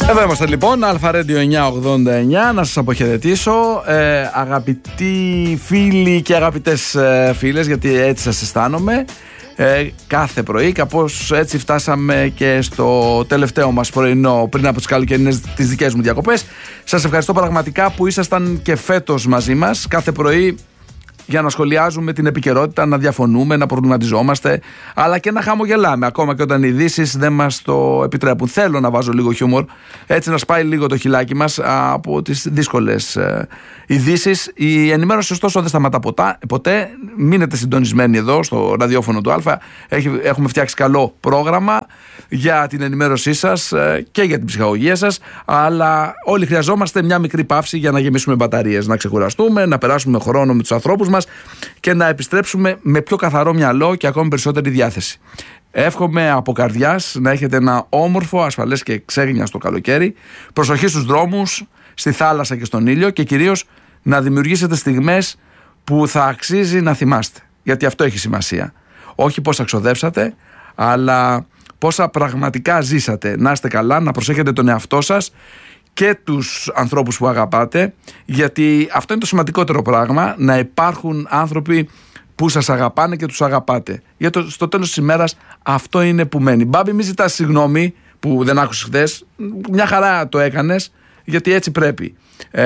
Εδώ είμαστε λοιπόν, Αλφα-Radio 989, να σας αποχαιρετήσω, αγαπητοί φίλοι και αγαπητές φίλες, γιατί έτσι σας αισθάνομαι, κάθε πρωί, κάπως έτσι φτάσαμε και στο τελευταίο μας πρωινό πριν από τις καλοκαιρινές τις δικές μου διακοπές. Σας ευχαριστώ πραγματικά που ήσασταν και φέτος μαζί μας, κάθε πρωί, για να σχολιάζουμε την επικαιρότητα, να διαφωνούμε, να προβληματιζόμαστε, αλλά και να χαμογελάμε, ακόμα και όταν οι ειδήσεις δεν μας το επιτρέπουν. Θέλω να βάζω λίγο χιούμορ, έτσι να σπάει λίγο το χιλάκι μας από τις δύσκολες ειδήσεις. Η ενημέρωση ωστόσο δεν σταματά ποτέ. Μείνετε συντονισμένοι εδώ στο ραδιόφωνο του Αλφα. Έχουμε φτιάξει καλό πρόγραμμα για την ενημέρωσή σας και για την ψυχαγωγία σας, αλλά όλοι χρειαζόμαστε μια μικρή παύση για να γεμίσουμε μπαταρίες, να ξεκουραστούμε, να περάσουμε χρόνο με τους ανθρώπους μας και να επιστρέψουμε με πιο καθαρό μυαλό και ακόμη περισσότερη διάθεση. Εύχομαι από καρδιάς να έχετε ένα όμορφο, ασφαλές και ξέγνιαστο καλοκαίρι. Προσοχή στους δρόμους, στη θάλασσα και στον ήλιο, και κυρίως να δημιουργήσετε στιγμές που θα αξίζει να θυμάστε. Γιατί αυτό έχει σημασία. Όχι πόσα ξοδέψατε, αλλά πόσα πραγματικά ζήσατε. Να είστε καλά, να προσέχετε τον εαυτό σας και τους ανθρώπους που αγαπάτε, γιατί αυτό είναι το σημαντικότερο πράγμα, να υπάρχουν άνθρωποι που σας αγαπάνε και τους αγαπάτε. Γιατί στο τέλος της ημέρας αυτό είναι που μένει. Μπάμπη, μη ζητάς συγγνώμη που δεν άκουσες χθες, μια χαρά το έκανες, γιατί έτσι πρέπει.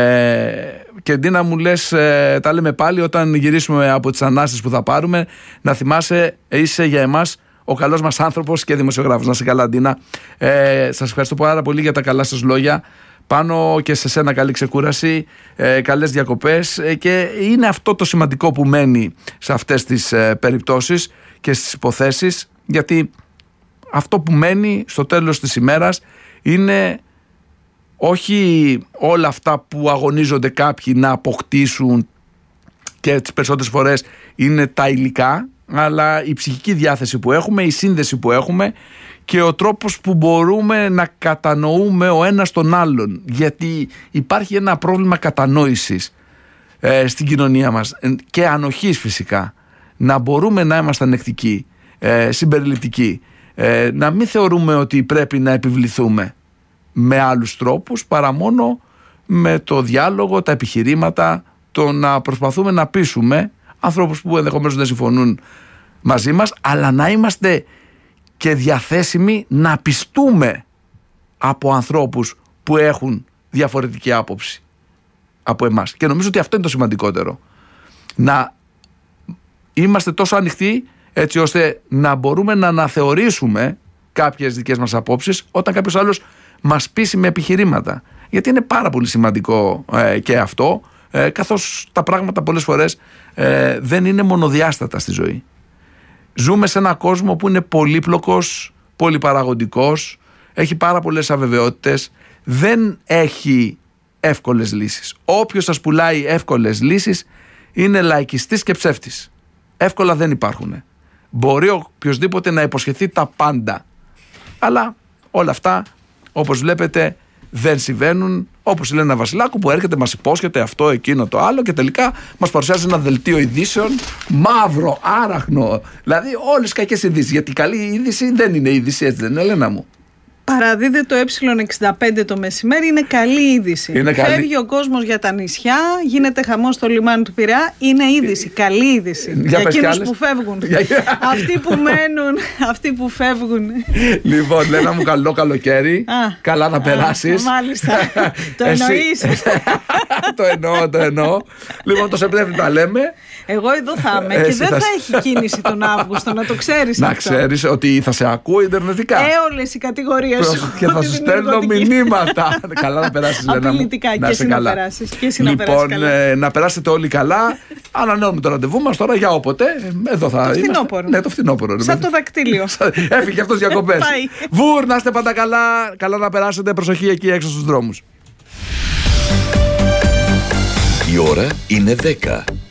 Και αντί να μου λες τα λέμε πάλι όταν γυρίσουμε από τις ανάστες που θα πάρουμε, να θυμάσαι, είσαι για εμάς ο καλός μας άνθρωπος και δημοσιογράφος. Να είσαι καλά, Αντίνα. Σας ευχαριστώ πάρα πολύ για τα καλά σας λόγια. Πάνω και σε σένα καλή ξεκούραση, καλές διακοπές, και είναι αυτό το σημαντικό που μένει σε αυτές τις περιπτώσεις και στις υποθέσεις, γιατί αυτό που μένει στο τέλος της ημέρας είναι όχι όλα αυτά που αγωνίζονται κάποιοι να αποκτήσουν, και τις περισσότερες φορές είναι τα υλικά, αλλά η ψυχική διάθεση που έχουμε, η σύνδεση που έχουμε και ο τρόπος που μπορούμε να κατανοούμε ο ένας τον άλλον, γιατί υπάρχει ένα πρόβλημα κατανόησης στην κοινωνία μας και ανοχής φυσικά. Να μπορούμε να είμαστε ανεκτικοί, συμπεριληπτικοί, να μην θεωρούμε ότι πρέπει να επιβληθούμε με άλλους τρόπους παρά μόνο με το διάλογο, τα επιχειρήματα, το να προσπαθούμε να πείσουμε ανθρώπους που ενδεχομένως δεν συμφωνούν μαζί μας, αλλά να είμαστε και διαθέσιμοι να πιστούμε από ανθρώπους που έχουν διαφορετική άποψη από εμάς. Και νομίζω ότι αυτό είναι το σημαντικότερο. Να είμαστε τόσο ανοιχτοί έτσι ώστε να μπορούμε να αναθεωρήσουμε κάποιες δικές μας απόψεις όταν κάποιος άλλος μας πείσει με επιχειρήματα. Γιατί είναι πάρα πολύ σημαντικό και αυτό, καθώς τα πράγματα πολλές φορές δεν είναι μονοδιάστατα στη ζωή. Ζούμε σε έναν κόσμο που είναι πολύπλοκος, πολυπαραγοντικός, έχει πάρα πολλές αβεβαιότητες, δεν έχει εύκολες λύσεις. Όποιος σας πουλάει εύκολες λύσεις είναι λαϊκιστής και ψεύτης. Εύκολα δεν υπάρχουν. Μπορεί οποιοσδήποτε να υποσχεθεί τα πάντα, αλλά όλα αυτά, όπως βλέπετε, δεν συμβαίνουν. Όπως η Λένα Βασιλάκου που έρχεται, μας υπόσχεται αυτό, εκείνο, το άλλο, και τελικά μας παρουσιάζει ένα δελτίο ειδήσεων μαύρο, άραχνο. Δηλαδή όλες κακές ειδήσεις. Γιατί η καλή είδηση δεν είναι είδηση, έτσι δεν είναι, Λένα μου? Παραδίδει το ε65 το μεσημέρι, είναι καλή είδηση. Φεύγει ο κόσμος για τα νησιά, γίνεται χαμός στο λιμάνι του Πειραιά, είναι είδηση, καλή είδηση. Για εκείνους που φεύγουν. Αυτοί που μένουν, αυτοί που φεύγουν. Λοιπόν, Λένα μου, καλό καλοκαίρι. Καλά να περάσεις. Μάλιστα. Το εννοείς. Το εννοώ. Λοιπόν, το Σεπτέμβριο τα λέμε. Εγώ εδώ θα είμαι και δεν θα έχει κίνηση τον Αύγουστο, να το ξέρεις. Να αυτό. Ξέρεις ότι θα σε ακούω ιντερνετικά. Όλες οι κατηγορίες σου. Και θα σου στέλνω μηνύματα. Καλά να περάσεις, Λένα μου. Απειλητικά, και εσύ να περάσεις. Λοιπόν, να περάσετε όλοι καλά. Ανανεώνουμε το ραντεβού μας τώρα για όποτε. Εδώ θα είμαστε. Ναι, το φθινόπωρο. Σαν το δακτύλιο. Έφυγε αυτός διακοπές. Βουρ, να είστε πάντα καλά. Καλά να περάσετε. Προσοχή εκεί έξω στους δρόμους. Η ώρα είναι 10.